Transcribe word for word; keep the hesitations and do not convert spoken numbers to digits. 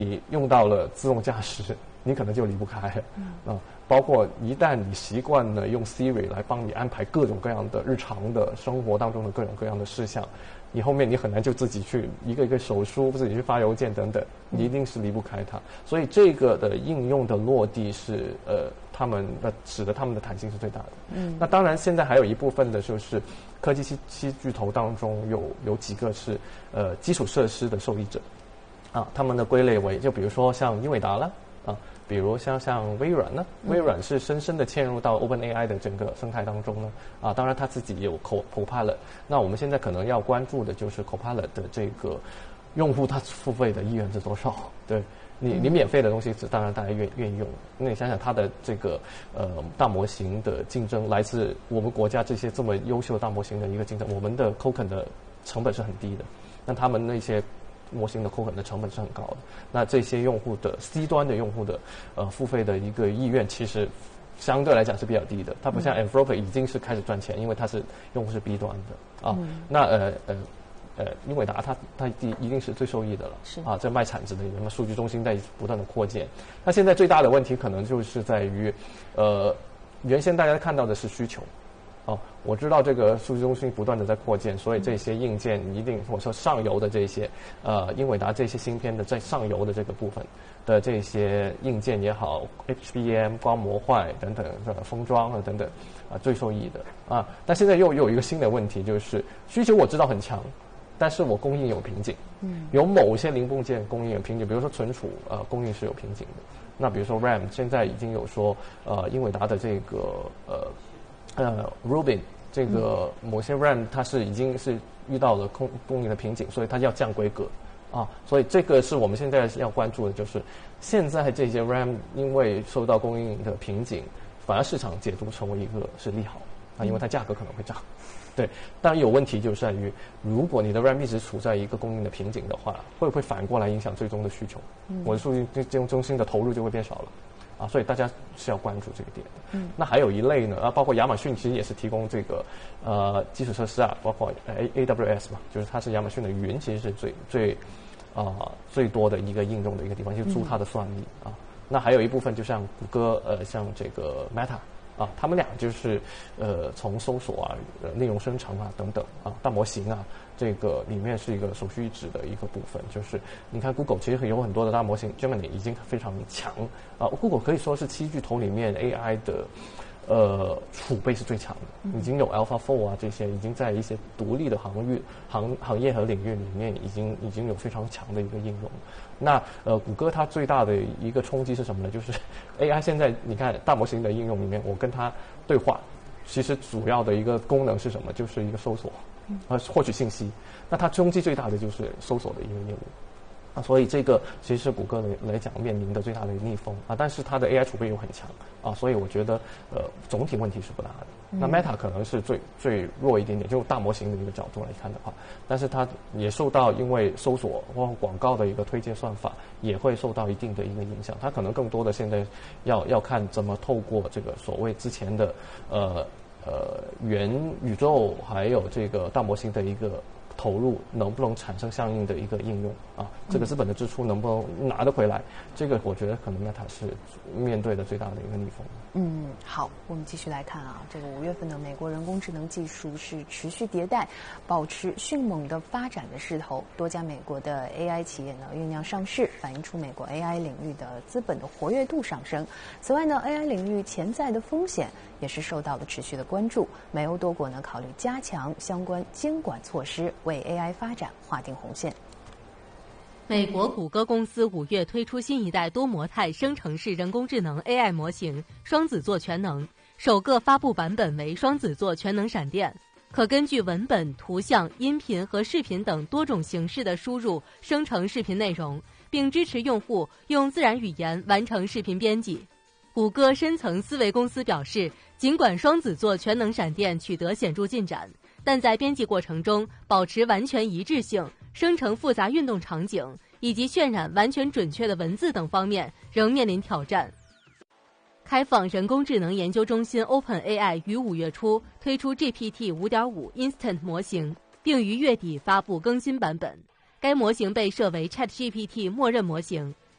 你用到了自动驾驶，你可能就离不开了。嗯、呃，包括一旦你习惯了用 Siri 来帮你安排各种各样的日常的生活当中的各种各样的事项，你后面你很难就自己去一个一个手书，自己去发邮件等等，你一定是离不开它。所以这个的应用的落地是呃，他们的使得他们的弹性是最大的。嗯，那当然现在还有一部分的就是科技七七巨头当中有有几个是呃基础设施的受益者。啊，他们的归类为，就比如说像英伟达了，啊，比如像像微软呢，微软是深深的嵌入到 OpenAI 的整个生态当中呢，啊，当然他自己也有 Copilot， 那我们现在可能要关注的就是 Copilot 的这个用户他付费的意愿是多少？对你，你免费的东西，当然大家愿愿意用，那你想想它的这个呃大模型的竞争，来自我们国家这些这么优秀的大模型的一个竞争，我们的 Token 的成本是很低的，那他们那些模型的 token 的成本是很高的，那这些用户的 C 端的用户的呃付费的一个意愿，其实相对来讲是比较低的。它不像 Anthropic 已经是开始赚钱，因为它是用户是 B 端的啊。嗯、那呃呃呃，英伟达它它一一定是最受益的了，是啊，这卖产值的，那么数据中心在不断的扩建。那现在最大的问题可能就是在于，呃，原先大家看到的是需求。哦，我知道这个数据中心不断的在扩建，所以这些硬件一定或者说上游的这些呃英伟达这些芯片的在上游的这个部分的这些硬件也好 ，H B M 光模块等等的封装啊等等啊最受益的啊。但现在又又有一个新的问题，就是需求我知道很强，但是我供应有瓶颈，嗯，有某些零部件供应有瓶颈，比如说存储呃供应是有瓶颈的。那比如说 RAM 现在已经有说呃英伟达的这个呃。呃 ，Rubin 这个某些 RAM 它是已经是遇到了供供应的瓶颈，所以它要降规格啊，所以这个是我们现在要关注的，就是现在这些 RAM 因为受到供应的瓶颈，反而市场解读成为一个是利好啊，因为它价格可能会涨。对，当然有问题就在于，如果你的 RAM 一直处在一个供应的瓶颈的话，会不会反过来影响最终的需求？嗯、我的数据金融中心的投入就会变少了。啊，所以大家是要关注这个点的。嗯，那还有一类呢，啊，包括亚马逊其实也是提供这个呃基础设施啊，包括 A A W S 嘛，就是它是亚马逊的云，其实是最最啊、呃、最多的一个应用的一个地方，就租它的算力、嗯、啊。那还有一部分就像谷歌呃像这个 Meta 啊，他们俩就是呃从搜索啊、呃、内容生成啊等等啊大模型啊。这个里面是一个首屈一指的一个部分，就是你看 Google 其实有很多的大模型 Gemini 已经非常强啊 ，Google 可以说是七巨头里面 A I 的呃储备是最强的，已经有 AlphaFold 啊这些已经在一些独立的行业行行业和领域里面已经已经有非常强的一个应用。那呃谷歌它最大的一个冲击是什么呢？就是 A I 现在你看大模型的应用里面，我跟它对话，其实主要的一个功能是什么？就是一个搜索。呃，获取信息，那它冲击最大的就是搜索的一个业务，啊，所以这个其实是谷歌来讲面临的最大的逆风啊，但是它的 A I 储备又很强啊，所以我觉得呃总体问题是不大的。那 Meta 可能是最最弱一点点，就大模型的一个角度来看的话，但是它也受到因为搜索或广告的一个推荐算法也会受到一定的一个影响，它可能更多的现在要要看怎么透过这个所谓之前的呃。呃，元宇宙还有这个大模型的一个投入，能不能产生相应的一个应用啊？这个资本的支出能不能拿得回来？这个我觉得可能 Meta 是面对的最大的一个逆风。 嗯，好，我们继续来看啊，这个五月份的美国人工智能技术是持续迭代，保持迅猛的发展的势头。多家美国的 A I 企业呢酝酿上市，反映出美国 A I 领域的资本的活跃度上升。此外呢 ，A I 领域潜在的风险也是受到了持续的关注。美欧多国呢考虑加强相关监管措施，为 A I 发展划定红线。 美国谷歌公司五月推出新一代多模态生成式人工智能 A I 模型双子座全能，首个发布版本为双子座全能闪电，可根据文本、图像、音频和视频等多种形式的输入生成视频内容，并支持用户用自然语言完成视频编辑。谷歌深层思维公司表示，尽管双子座全能闪电取得显著进展，但在编辑过程中保持完全一致性、生成复杂运动场景以及渲染完全准确的文字等方面仍面临挑战。开放人工智能研究中心 OpenAI 于五月初推出 G P T 五点五 Instant 模型，并于月底发布更新版本。该模型被设为 ChatGPT 默认模型，